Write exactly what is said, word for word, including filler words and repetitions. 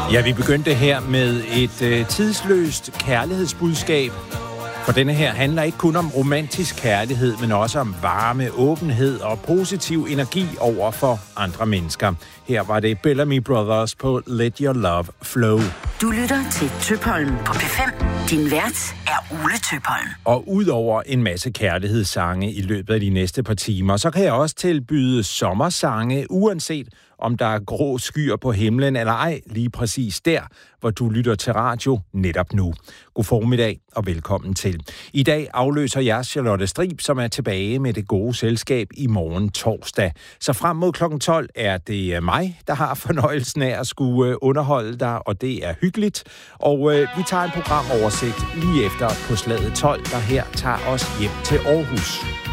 Ja, vi begyndte her med et øh, tidsløst kærlighedsbudskab. For denne her handler ikke kun om romantisk kærlighed, men også om varme, åbenhed og positiv energi over for andre mennesker. Her var det Bellamy Brothers på Let Your Love Flow. Du lytter til Tøpholm på P fem. Din vært er Ole Tøpholm. Og udover en masse kærlighedssange i løbet af de næste par timer, så kan jeg også tilbyde sommersange, uanset om der er grå skyer på himlen eller ej, lige præcis der, hvor du lytter til radio netop nu. God formiddag og velkommen til. I dag afløser jeg Charlotte Strib, som er tilbage med det gode selskab i morgen torsdag. Så frem mod klokken tolv er det mig, der har fornøjelsen af at skulle underholde dig, og det er hyggeligt. Og øh, vi tager en programoversigt lige efter på slaget tolv, der her tager os hjem til Aarhus.